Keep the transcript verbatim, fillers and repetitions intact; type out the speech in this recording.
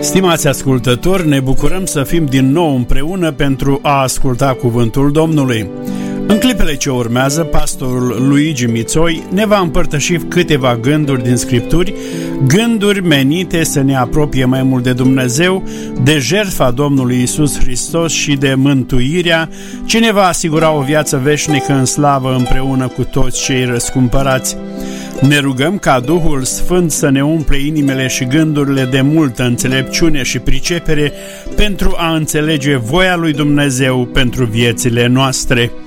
Stimați ascultători, ne bucurăm să fim din nou împreună pentru a asculta cuvântul Domnului. În clipele ce urmează, pastorul Luigi Mițoi ne va împărtăși câteva gânduri din Scripturi, gânduri menite să ne apropie mai mult de Dumnezeu, de jertfa Domnului Iisus Hristos și de mântuirea ce ne va asigura o viață veșnică în slavă împreună cu toți cei răscumpărați. Ne rugăm ca Duhul Sfânt să ne umple inimile și gândurile de multă înțelepciune și pricepere pentru a înțelege voia lui Dumnezeu pentru viețile noastre.